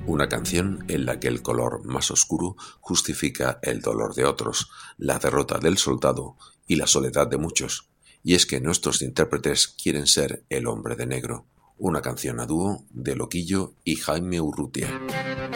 Una canción en la que el color más oscuro justifica el dolor de otros, la derrota del soldado y la soledad de muchos. Y es que nuestros intérpretes quieren ser el hombre de negro. Una canción a dúo de Loquillo y Jaime Urrutia.